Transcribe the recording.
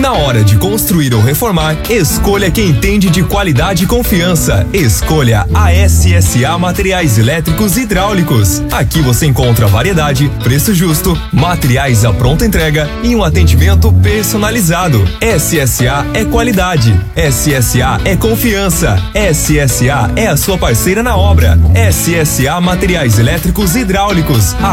Na hora de construir ou reformar, escolha quem entende de qualidade e confiança. Escolha a SSA Materiais Elétricos e Hidráulicos. Aqui você encontra variedade, preço justo, materiais à pronta entrega e um atendimento personalizado. SSA é qualidade. SSA é confiança. SSA é a sua parceira na obra. SSA Materiais Elétricos e Hidráulicos.